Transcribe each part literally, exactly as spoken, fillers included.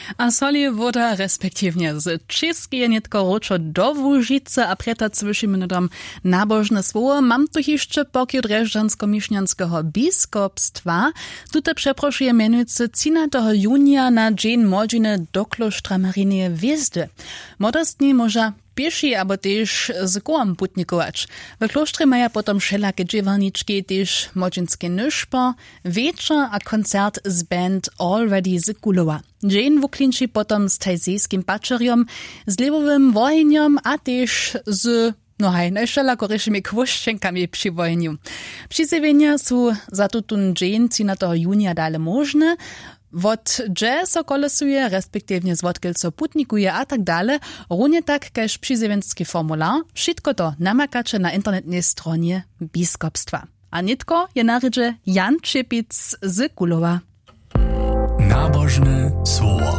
A soli woda respektívne z českej netko ročo do Łužice a preta cwyšimy dom nabożne słowo. Mam tu jeszcze pokiu Drežďansko-Mišňanského biskupstwa. Tute przeproszuje mianujcy trzynastego junia na dzień młodziny do kloštra Marineje Hviezdy. Modostni może pieši, abo tež z kołam putnikować. W kloštrze maja potom všelaké dżewarniczki, tež modzinske nyšpo, večer a koncert z band Already z Kulowa. Dzień wuklinči potom z tajzijskim pačerjom, z lewowym wojenjom, a tež z no haj, najšelako rešimi kvoščenkami przy wojenju. Přizjevenia su za tutun dzień trzynastego junia dale možne. Wot dże so kolesuje, respektywnie z wodkielco putnikuje a tak dale, runie tak kaž přizjevenski formular, wszystko to namakacze na internetnej stronie biskupstwa. A nitko je naredže Jan Čepic z Kulowa. Nabożne słowo.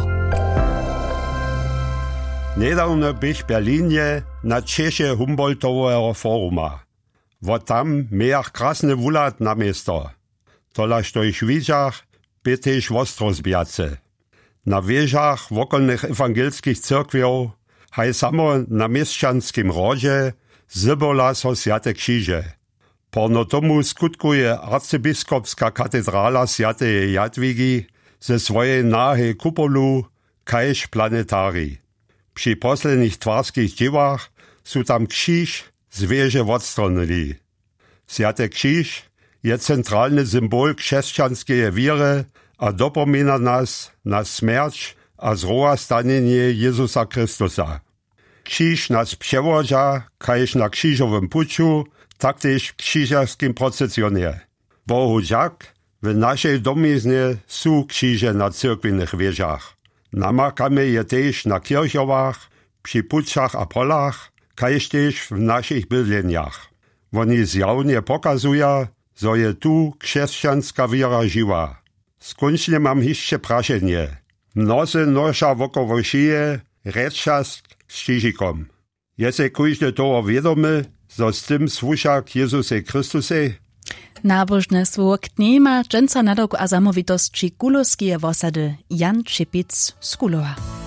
Niedawno bych w Berlinie na Češe Humboldtového foruma. Wo tam miach krasny wulat na miesto. Tolaž to ich widziach, bytyž wostrozbiace. Na wieżach wokolnych ewangelskich cyrkwiów, haj samo na mieszczanskim rodzie, zybola so Sjate Krzyże. Porno tomu skutkuje arcybiskupska katedrala Sjatej Jadwigi ze swojej nahej kupolu kajż planetarii. Przy poslednych twarskich dziełach su tam krzyż z wieży odstronili. Sjate Krzyż je centralny symbol chrześcijańskiej wiery a dopomina nas na śmierć a zrołastanienie Jezusa Chrystusa. Krzyż nas przewodza, kajż na krzyżowym puciu, tak też w krzyżarskim procesjonie. Bohu dziak, w naszej domiznie są krzyże na cyrkwinych wieżach. Namakamy je też na kirchowach, przy puciach a polach, kajż też w naszych bydleniach. Oni zjawnie pokazują, zo je tu chrześcijańska wiera żywa. Skończnie mam jeszcze praszenie. Mnozy nosza wokoło szyje, redczast z krzyżykom. Jest każdy toho wiadomy, zo z tym słucha k Jezuse Chrystuse? Nabożne słowo knema, dżęca nadok a zamowitości kulowskie wosady Jan Čepic z Kulowa.